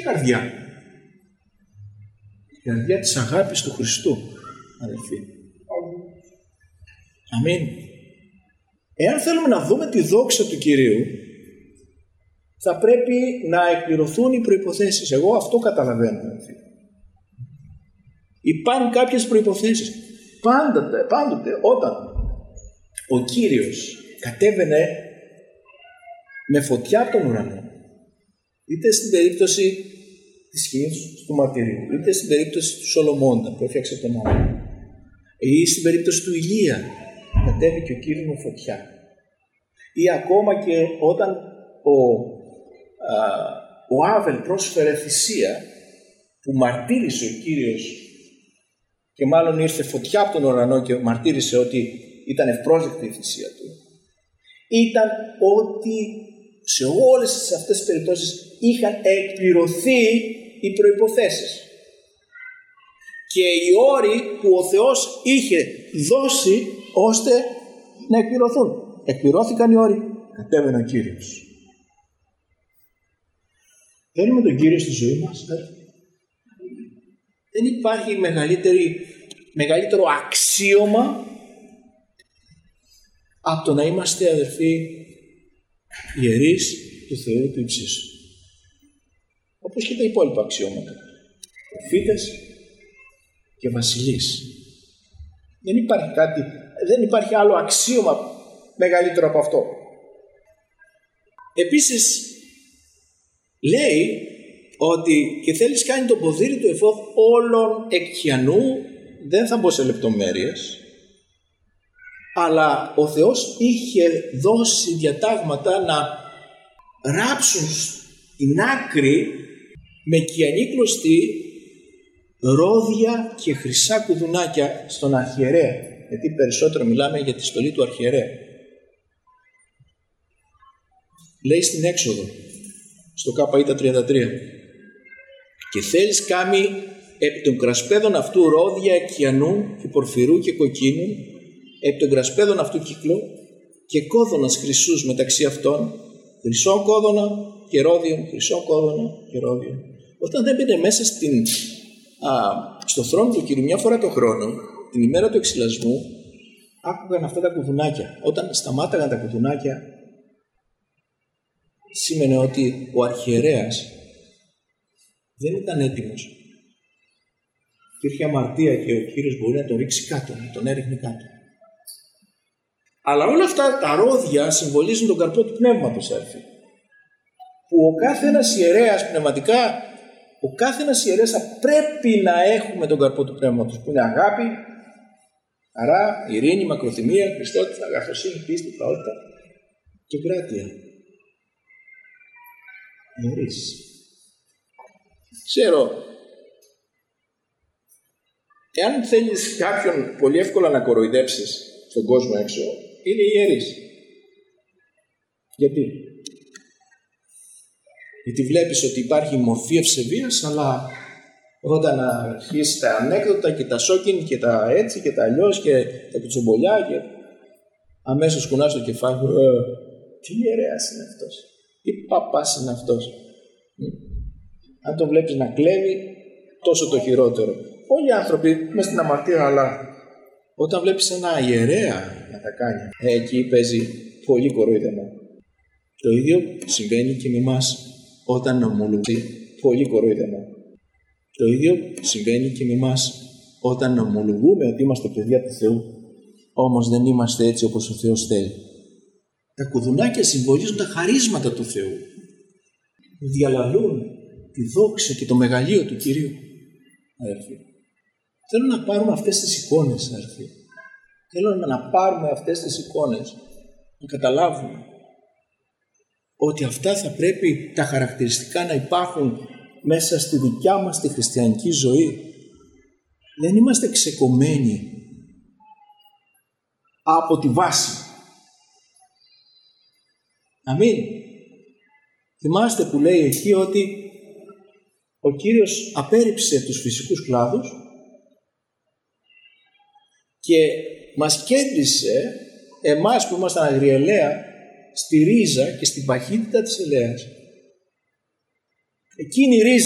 καρδιά? Η καρδιά της αγάπης του Χριστού, αδελφοί. Αμήν. Εάν θέλουμε να δούμε τη δόξα του Κυρίου, θα πρέπει να εκπληρωθούν οι προϋποθέσεις. Εγώ αυτό καταλαβαίνω, αδελφοί. Υπάρχουν κάποιες προϋποθέσεις. Πάντοτε όταν ο Κύριος κατέβαινε με φωτιά από τον ουρανό, είτε στην περίπτωση της σκηνής του μαρτυρίου, είτε στην περίπτωση του Σολομώντα που έφτιαξε τον άλλο, ή στην περίπτωση του Ηλία, κατέβηκε ο Κύριος με φωτιά, ή ακόμα και όταν ο Άβελ πρόσφερε θυσία που μαρτύρησε ο Κύριος, και μάλλον ήρθε φωτιά από τον ουρανό και μαρτύρησε ότι ήταν ευπρόσδεκτη η θυσία του, ήταν ότι σε όλες αυτές τις περιπτώσεις είχαν εκπληρωθεί οι προϋποθέσεις και οι όροι που ο Θεός είχε δώσει ώστε να εκπληρωθούν. Εκπληρώθηκαν οι όροι, κατέβαινε ο Κύριος. Θέλουμε τον Κύριο στη ζωή μας. Δεν υπάρχει μεγαλύτερο αξίωμα από το να είμαστε, αδερφοί, ιερείς του Θεού του ύψιστου. Όπως και τα υπόλοιπα αξιώματα. Προφήτες και βασιλείς. Δεν υπάρχει άλλο αξίωμα μεγαλύτερο από αυτό. Επίσης, λέει ότι και θέλεις κάνει το ποδήρι του εφόδ όλων εκχιανού, δεν θα μπω σε λεπτομέρειες, αλλά ο Θεός είχε δώσει διατάγματα να ράψουν στην άκρη με κιανή κλωστή ρόδια και χρυσά κουδουνάκια στον αρχιερέα, γιατί περισσότερο μιλάμε για τη στολή του αρχιερέα. Λέει στην Έξοδο, στο ΚΙ 33, και θέλεις κάμει επί των κρασπέδων αυτού ρόδια κιανού και πορφυρού και κοκκίνου, επί των κρασπέδων αυτού κύκλο και κόδωνας χρυσούς μεταξύ αυτών, χρυσό κόδωνα και ρόδιον, χρυσό κόδωνα και ρόδιον. Όταν δεν μπαινε μέσα στο θρόνο του Κυρίου μια φορά το χρόνο, την ημέρα του εξυλασμού, άκουγαν αυτά τα κουδουνάκια. Όταν σταμάταγαν τα κουδουνάκια, σήμαινε ότι ο αρχιερέας δεν ήταν έτοιμος. Υπήρχε αμαρτία και ο Κύριος μπορεί να τον ρίξει κάτω, να τον έριχνε κάτω. Αλλά όλα αυτά τα ρόδια συμβολίζουν τον καρπό του πνεύματος, αδελφοί. Που ο κάθε ένας ιερέας πνευματικά, ο κάθε ένας ιερέας θα πρέπει να έχουμε τον καρπό του πνεύματος, που είναι αγάπη, χαρά, ειρήνη, μακροθυμία, Χριστότητα, αγαθοσύνη, πίστη, πραότητα και κράτεια. Ιερείς. Ξέρω, εάν θέλεις κάποιον πολύ εύκολα να κοροϊδέψεις στον κόσμο έξω, είναι οι ιερείς. Γιατί βλέπεις ότι υπάρχει μορφή ευσεβίας, αλλά όταν αρχίσεις τα ανέκδοτα και τα σόκιν και τα έτσι και τα αλλιώς και τα κουτσομπολιά και αμέσως κουνάς το κεφάλι, τι ιερέας είναι αυτός, τι παπάς είναι αυτός. Αν τον βλέπεις να κλέβει, τόσο το χειρότερο. Όλοι οι άνθρωποι μες στην αμαρτία, αλλά όταν βλέπεις ένα ιερέα να τα κάνει, εκεί παίζει πολύ κοροϊδεμό. Το ίδιο συμβαίνει και με εμάς όταν ομολογούμε πολύ κοροϊδεμό. Το ίδιο συμβαίνει και με εμάς όταν ομολογούμε ότι είμαστε παιδιά του Θεού, όμως δεν είμαστε έτσι όπως ο Θεός θέλει. Τα κουδουνάκια συμβολίζουν τα χαρίσματα του Θεού. Διαλαλούν τη δόξα και το μεγαλείο του Κυρίου, αδερφοί. Θέλω να πάρουμε αυτές τις εικόνες, αδερφοί. Θέλω να πάρουμε αυτές τις εικόνες, να καταλάβουμε ότι αυτά θα πρέπει τα χαρακτηριστικά να υπάρχουν μέσα στη δικιά μας τη χριστιανική ζωή. Δεν είμαστε ξεκομμένοι από τη βάση. Αμήν. Θυμάστε που λέει εκεί ότι ο Κύριος απέρριψε τους φυσικούς κλάδους και μας κέντρισε εμάς που ήμασταν αγριελαία στη ρίζα και στην παχύτητα της ελαίας. Εκείνη η ρίζα